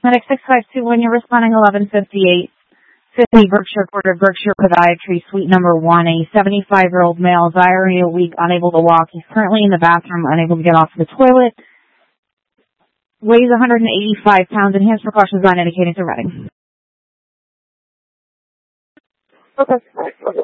Medic 6521, you're responding 1158. 50 Berkshire Quarter, Berkshire Podiatry, Suite number 1. A 75-year-old male, diarrhea weak, unable to walk. He's currently in the bathroom, unable to get off the toilet. Weighs 185 pounds. Enhanced precautions not indicating to Reading. Okay.